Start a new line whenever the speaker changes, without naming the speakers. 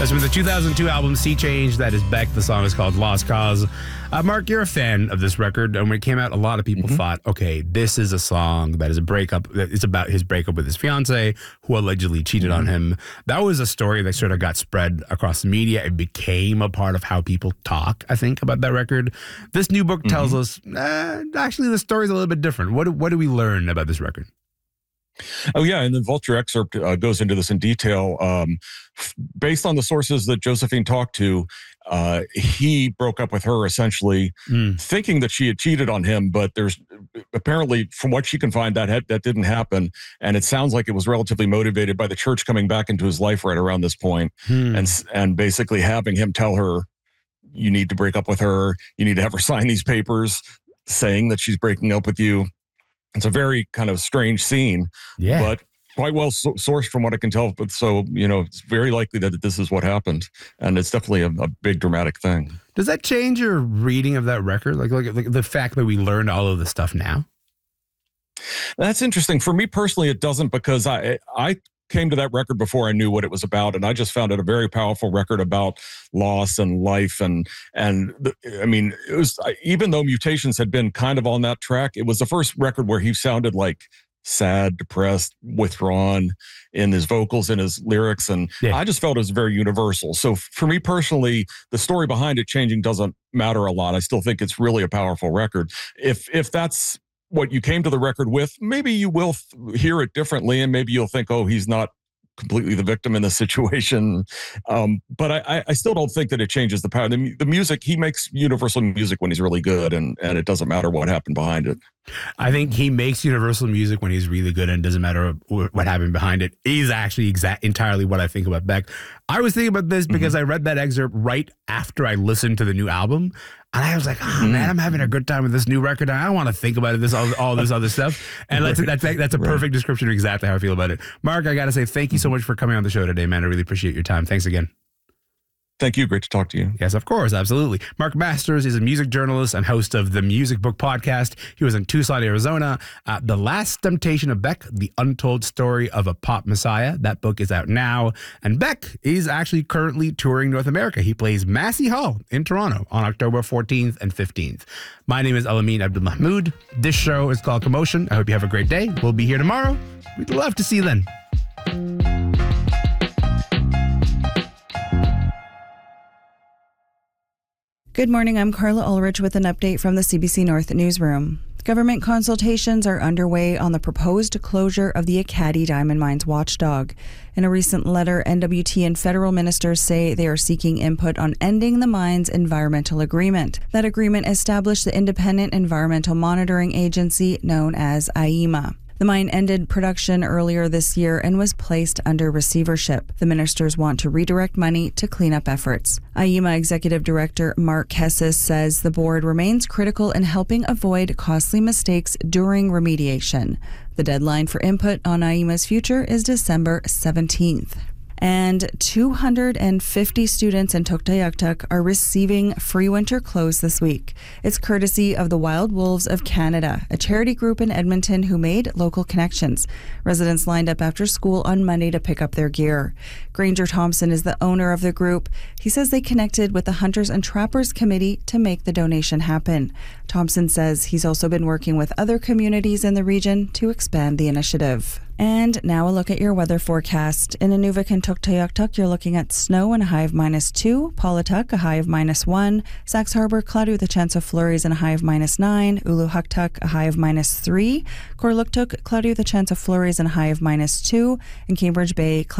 That's from the 2002 album Sea Change. That is Beck. The song is called Lost Cause. Mark, you're a fan of this record. And when it came out, a lot of people thought, okay, this is a song that is a breakup. It's about his breakup with his fiance, who allegedly cheated on him. That was a story that sort of got spread across the media. It became a part of how people talk, I think, about that record. This new book tells us, actually, the story's a little bit different. What do we learn about this record?
Oh, yeah. And the Vulture excerpt goes into this in detail. Based on the sources that Josephine talked to, he broke up with her essentially thinking that she had cheated on him. But there's apparently, from what she can find, that didn't happen. And it sounds like it was relatively motivated by the church coming back into his life right around this point and basically having him tell her, you need to break up with her. You need to have her sign these papers saying that she's breaking up with you. It's a very kind of strange scene, but quite well sourced from what I can tell. But so, it's very likely that this is what happened. And it's definitely a big dramatic thing.
Does that change your reading of that record? Like the fact that we learned all of this stuff now?
That's interesting. For me personally, it doesn't, because I came to that record before I knew what it was about, and I just found it a very powerful record about loss and life, it was, even though Mutations had been kind of on that track, it was the first record where he sounded like sad, depressed, withdrawn in his vocals and his lyrics, and I just felt it was very universal. So for me personally, the story behind it changing doesn't matter a lot. I still think it's really a powerful record. If that's what you came to the record with, maybe you will hear it differently, and maybe you'll think, oh, he's not completely the victim in this situation. But I still don't think that it changes the power. The music, he makes universal music when he's really good, and it doesn't matter what happened behind it.
I think he makes universal music when he's really good, and it doesn't matter what happened behind it. Is actually entirely what I think about Beck. I was thinking about this because I read that excerpt right after I listened to the new album. And I was like, oh, man, I'm having a good time with this new record. I don't want to think about it, all this other stuff. And that's a perfect description of exactly how I feel about it. Mark, I got to say thank you so much for coming on the show today, man. I really appreciate your time. Thanks again.
Thank you. Great to talk to you.
Yes, of course. Absolutely. Mark Masters is a music journalist and host of the Music Book Podcast. He was in Tucson, Arizona. The Last Temptation of Beck, The Untold Story of a Pop Messiah. That book is out now. And Beck is actually currently touring North America. He plays Massey Hall in Toronto on October 14th and 15th. My name is Alameen Abdul-Mahmoud. This show is called Commotion. I hope you have a great day. We'll be here tomorrow. We'd love to see you then.
Good morning, I'm Carla Ulrich with an update from the CBC North newsroom. Government consultations are underway on the proposed closure of the Ekati Diamond Mines watchdog. In a recent letter, NWT and federal ministers say they are seeking input on ending the mine's environmental agreement. That agreement established the Independent Environmental Monitoring Agency known as IEMA. The mine ended production earlier this year and was placed under receivership. The ministers want to redirect money to cleanup efforts. IEMA Executive Director Mark Kessis says the board remains critical in helping avoid costly mistakes during remediation. The deadline for input on IEMA's future is December 17th. And 250 students in Tuktoyaktuk are receiving free winter clothes this week. It's courtesy of the Wild Wolves of Canada, a charity group in Edmonton who made local connections. Residents lined up after school on Monday to pick up their gear. Granger Thompson is the owner of the group. He says they connected with the Hunters and Trappers Committee to make the donation happen. Thompson says he's also been working with other communities in the region to expand the initiative. And now a look at your weather forecast. In Inuvik and Tuktoyaktuk, you're looking at snow and a high of -2. Paulatuk, a high of -1. Sax Harbor, cloudy with a chance of flurries and a high of -9. Uluhaktuk, a high of -3. Korluktuk, cloudy with a chance of flurries and a high of -2. And Cambridge Bay,